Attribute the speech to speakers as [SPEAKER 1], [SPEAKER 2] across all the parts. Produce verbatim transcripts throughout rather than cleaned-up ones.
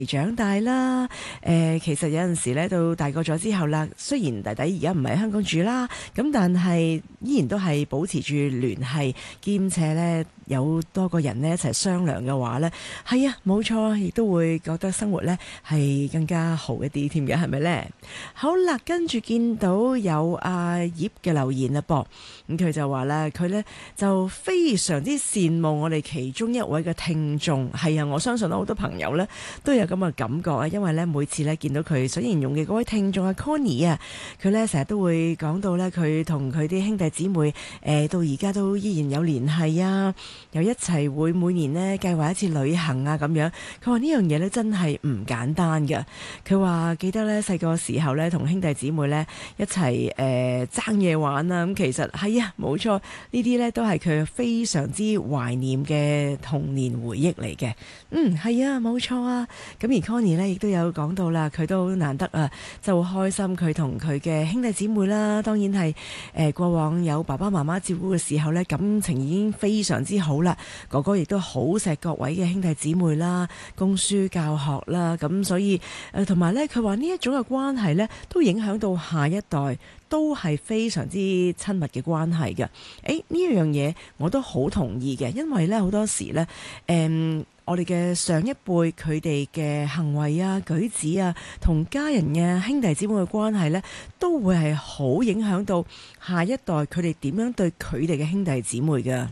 [SPEAKER 1] 長大啦，誒、呃，其實有陣時咧，到大個咗之後啦，雖然弟弟而家唔喺香港住啦，咁但係依然都係保持住聯繫，兼且咧有多個人咧一齊商量嘅話咧，係啊，冇錯，亦都會覺得生活咧係更加好一啲添嘅，係咪咧？好啦，跟住見到有阿葉嘅留言啦噃，咁佢就話咧，佢咧就非常之羨慕我哋其中一位嘅聽眾，係啊，我相信好多朋友咧都有咁嘅感覺啊，因為咧每次咧見到佢所形容嘅嗰位聽眾阿 Connie 啊，佢咧成日都會講到咧佢同佢啲兄弟姊妹誒到而家都依然有聯繫啊，又一齊會每年咧計劃一次旅行啊咁樣。佢話呢樣嘢咧真係唔簡單嘅。佢話記得咧細個時候咧同兄弟姊妹咧一齊誒爭嘢玩啊，咁其實係啊冇錯，呢啲咧都係佢非常之懷念嘅童年回憶嚟嘅。嗯，係啊，冇錯啊。咁而 Connie 咧亦都有講到啦，佢都難得啊，就好開心佢同佢嘅兄弟姊妹啦，當然係誒、呃、過往有爸爸媽媽照顧嘅時候咧，感情已經非常之好啦。哥哥亦都好錫各位嘅兄弟姊妹啦，供書教學啦，咁所以誒同埋咧，佢話呢一種嘅關係咧，都影響到下一代，都係非常之親密嘅關係嘅。誒呢一樣嘢我都好同意嘅，因為咧好多時咧誒。嗯我哋嘅上一輩佢哋嘅行為啊、舉止啊，同家人嘅兄弟姊妹嘅關係呢，都會係好影響到下一代佢哋點樣對佢哋嘅兄弟姊妹㗎。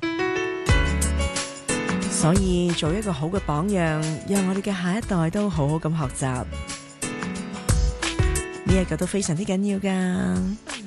[SPEAKER 1] 所以做一個好嘅榜樣，讓我哋嘅下一代都好好咁學習，呢一個都非常之緊要㗎。